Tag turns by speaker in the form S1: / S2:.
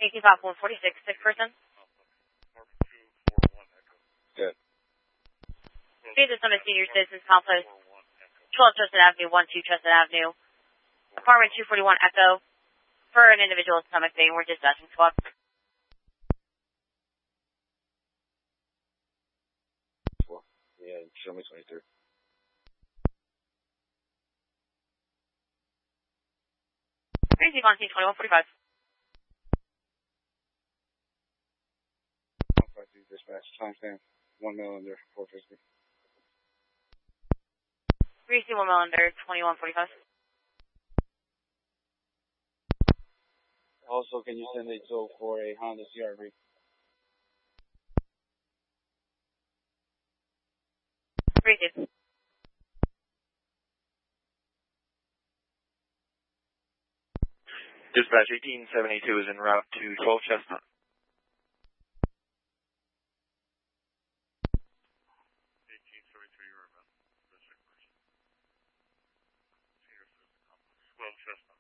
S1: 18 Pop 146, sick person.
S2: Good.
S1: Speed is on a senior citizens complex. 12 Chestnut Avenue, 12 Chestnut Avenue. Apartment 241 Echo. For an individual with stomach pain, we're dispatching squad.
S2: Yeah, show me 23.
S1: Crazy on scene 2145.
S2: Dispatch, timestamp, 1 mil under 450.
S1: Greasy 1 mil under 2145.
S2: Also, can you send a tow for a Honda CR-V?
S1: Greasy.
S3: Dispatch 1872 is en route to 12 Chestnut.
S4: Chestnut.